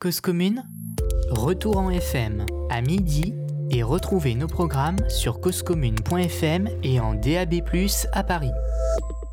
Cause commune, retour en FM à midi et retrouvez nos programmes sur causecommune.fm et en DAB+ à Paris.